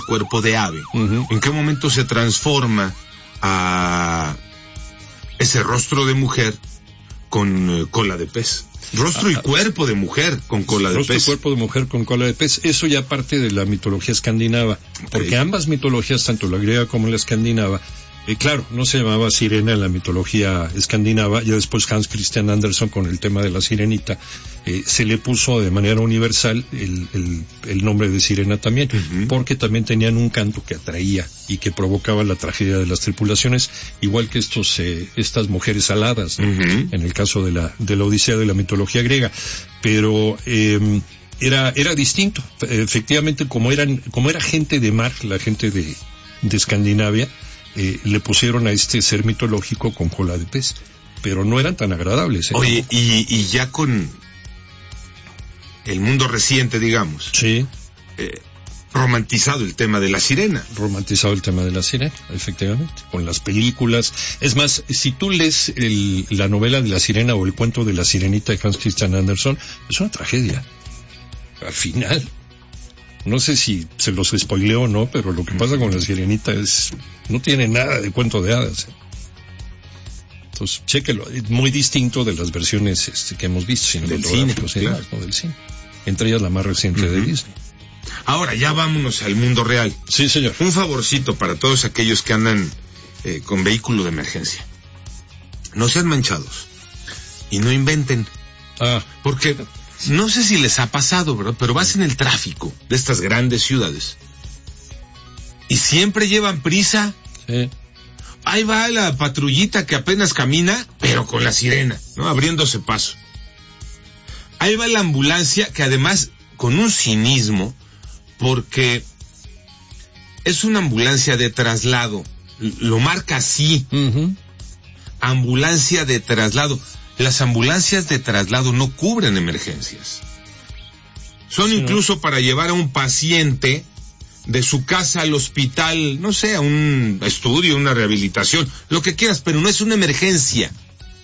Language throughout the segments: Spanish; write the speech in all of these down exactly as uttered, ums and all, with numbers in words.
cuerpo de ave, uh-huh. ¿en qué momento se transforma a ese rostro de mujer con uh, cola de pez? Rostro y cuerpo de mujer con cola de rostro pez. Rostro y cuerpo de mujer con cola de pez. Eso ya parte de la mitología escandinava. Porque okay. ambas mitologías, tanto la griega como la escandinava, eh, claro, no se llamaba sirena en la mitología escandinava. Ya después Hans Christian Andersen, con el tema de la sirenita, eh, se le puso de manera universal el, el, el nombre de sirena también. Uh-huh. Porque también tenían un canto que atraía y que provocaba la tragedia de las tripulaciones, igual que estos eh, estas mujeres aladas, ¿no? Uh-huh. En el caso de la de la Odisea de la mitología griega. Pero eh, era era distinto. Efectivamente, como eran como era gente de mar, la gente de de Escandinavia, eh, le pusieron a este ser mitológico con cola de pez, pero no eran tan agradables. ¿eh? Oye, y, y ya con el mundo reciente, digamos. Sí. Eh, romantizado el tema de la sirena. Romantizado el tema de la sirena, efectivamente, con las películas. Es más, si tú lees el, la novela de la sirena o el cuento de la sirenita de Hans Christian Andersen, es una tragedia. Al final. No sé si se los spoileo o no, pero lo que pasa con la sirenita es, no tiene nada de cuento de hadas. Entonces, chéquelo, es muy distinto de las versiones este, que hemos visto, del cine, pues, claro. No, del cine. Entre ellas la más reciente uh-huh. de Disney. Ahora, ya vámonos al mundo real. Sí, señor. Un favorcito para todos aquellos que andan eh, con vehículo de emergencia. No sean manchados. Y no inventen. Ah. Porque no sé si les ha pasado, ¿verdad? Pero vas en el tráfico de estas grandes ciudades. Y siempre llevan prisa. Sí. Ahí va la patrullita que apenas camina, pero con la sirena, ¿no? Abriéndose paso. Ahí va la ambulancia, que además, con un cinismo, porque es una ambulancia de traslado. Lo marca así. Uh-huh. Ambulancia de traslado. Las ambulancias de traslado no cubren emergencias. Son sí, incluso ¿no? para llevar a un paciente de su casa al hospital, no sé, a un estudio, una rehabilitación, lo que quieras, pero no es una emergencia.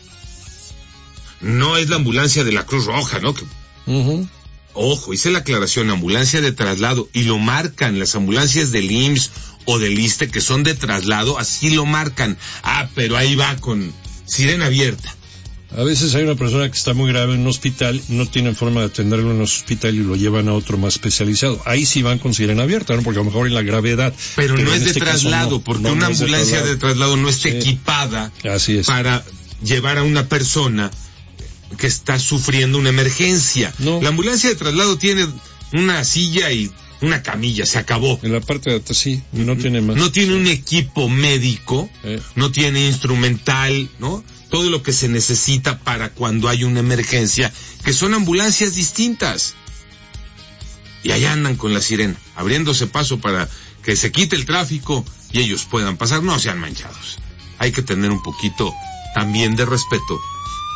No es la ambulancia de la Cruz Roja, ¿no? Que, uh-huh. Ojo, hice la aclaración, ambulancia de traslado, y lo marcan las ambulancias del I M S S o del ISSSTE que son de traslado, así lo marcan. Ah, pero ahí va con sirena abierta. A veces hay una persona que está muy grave en un hospital, no tienen forma de atenderlo en un hospital y lo llevan a otro más especializado. Ahí sí van con sirena abierta, ¿no? Porque a lo mejor en la gravedad. Pero, pero no es de este traslado, no, porque no, una no ambulancia de traslado. de traslado no está sí. equipada Así es. para llevar a una persona que está sufriendo una emergencia. No. La ambulancia de traslado tiene una silla y una camilla, se acabó. En la parte de atrás sí, no mm-hmm. tiene más. No tiene un equipo médico, eh. no tiene instrumental, ¿no? Todo lo que se necesita para cuando hay una emergencia, que son ambulancias distintas. Y allá andan con la sirena, abriéndose paso para que se quite el tráfico y ellos puedan pasar. No sean manchados. Hay que tener un poquito también de respeto